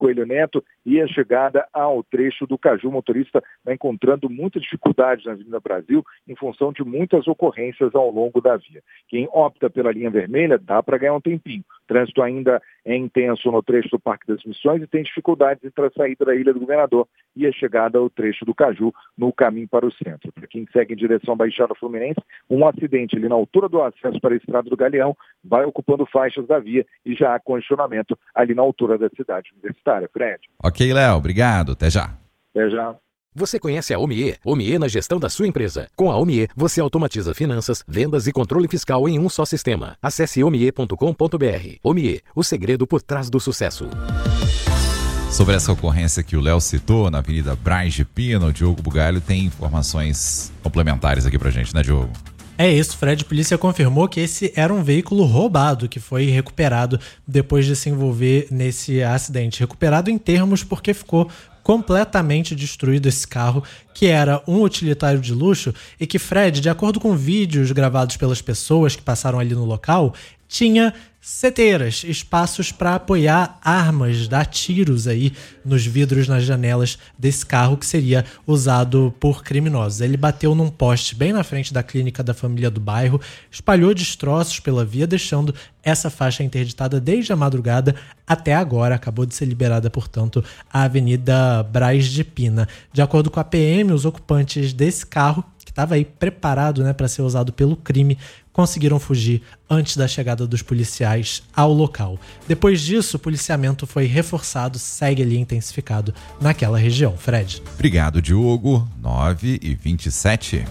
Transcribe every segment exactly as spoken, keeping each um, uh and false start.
Coelho Neto e a chegada ao trecho do Caju. O motorista vai encontrando muita dificuldade na Avenida Brasil em função de muitas ocorrências ao longo da via. Quem opta pela linha vermelha dá para ganhar um tempinho. O trânsito ainda é intenso no trecho do Parque das Missões e tem dificuldades entre a saída da Ilha do Governador e a chegada ao trecho do Caju no caminho para o centro. Para quem segue em direção à Baixada Fluminense, um acidente ali na altura do acesso para a Estrada do Galeão vai ocupando faixas da via e já há congestionamento ali na altura da cidade universitária. Fred. Ok, Léo, obrigado. Até já. Até já. Você conhece a Omie? Omie na gestão da sua empresa. Com a Omie, você automatiza finanças, vendas e controle fiscal em um só sistema. Acesse omie ponto com ponto b r. Omie, o segredo por trás do sucesso. Sobre essa ocorrência que o Léo citou na Avenida Braz de Pina, o Diogo Bugalho tem informações complementares aqui pra gente, né, Diogo? É isso, Fred. A polícia confirmou que esse era um veículo roubado que foi recuperado depois de se envolver nesse acidente. Recuperado em termos porque ficou completamente destruído esse carro, que era um utilitário de luxo e que, Fred, de acordo com vídeos gravados pelas pessoas que passaram ali no local, tinha seteiras, espaços para apoiar armas, dar tiros aí nos vidros, nas janelas desse carro que seria usado por criminosos. Ele bateu num poste bem na frente da clínica da família do bairro, espalhou destroços pela via, deixando essa faixa interditada desde a madrugada até agora. Acabou de ser liberada, portanto, a Avenida Braz de Pina. De acordo com a P M, os ocupantes desse carro, que estava aí preparado, né, para ser usado pelo crime, conseguiram fugir antes da chegada dos policiais ao local. Depois disso, o policiamento foi reforçado, segue ali intensificado naquela região. Fred. Obrigado, Diogo. nove e vinte e sete.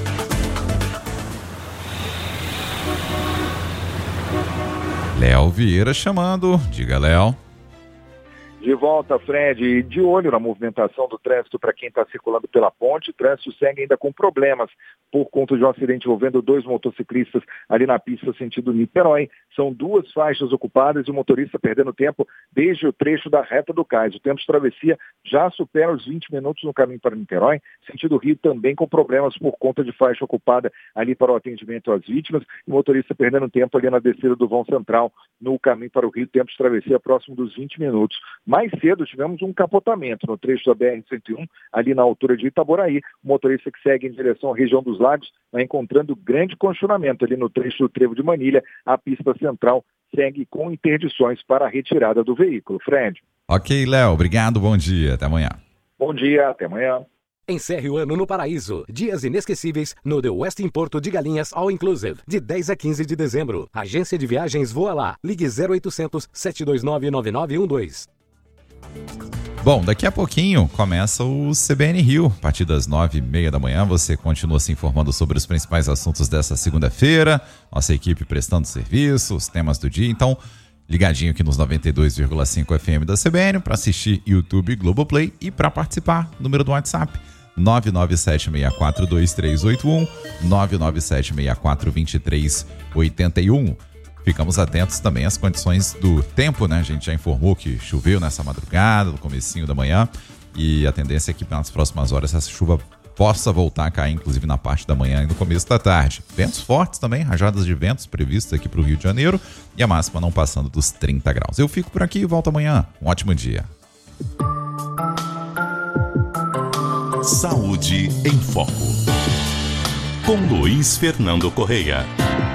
Léo Vieira chamando. Diga, Léo. De volta, Fred, de olho na movimentação do trânsito para quem está circulando pela ponte. O trânsito segue ainda com problemas por conta de um acidente envolvendo dois motociclistas ali na pista sentido Niterói. São duas faixas ocupadas e o motorista perdendo tempo desde o trecho da reta do cais. O tempo de travessia já supera os vinte minutos no caminho para Niterói. Sentido Rio também com problemas por conta de faixa ocupada ali para o atendimento às vítimas. O motorista perdendo tempo ali na descida do vão central no caminho para o Rio. Tempo de travessia próximo dos vinte minutos. Mais cedo tivemos um capotamento no trecho da B R cento e um, ali na altura de Itaboraí. O motorista que segue em direção à região dos Lagos vai encontrando grande congestionamento ali no trecho do Trevo de Manilha. A pista central segue com interdições para a retirada do veículo. Fred. Ok, Léo. Obrigado. Bom dia. Até amanhã. Bom dia. Até amanhã. Encerre o ano no Paraíso. Dias inesquecíveis no The Westin Porto de Galinhas All Inclusive, de dez a quinze de dezembro. Agência de viagens Voa Lá. Ligue zero oitocentos, sete dois nove, nove nove um dois. Bom, daqui a pouquinho começa o C B N Rio. A partir das nove e meia da manhã você continua se informando sobre os principais assuntos dessa segunda-feira. Nossa equipe prestando serviço, os temas do dia. Então, ligadinho aqui nos noventa e dois vírgula cinco F M da C B N para assistir YouTube e Globoplay e para participar. Número do WhatsApp nove nove sete seis quatro dois três oito um, nove nove sete seis quatro dois três oito um. Ficamos atentos também às condições do tempo, né? A gente já informou que choveu nessa madrugada, no comecinho da manhã, e a tendência é que nas próximas horas essa chuva possa voltar a cair, inclusive na parte da manhã e no começo da tarde. Ventos fortes também, rajadas de ventos previstas aqui para o Rio de Janeiro, e a máxima não passando dos trinta graus. Eu fico por aqui e volto amanhã. Um ótimo dia. Saúde em Foco, com Luiz Fernando Correia.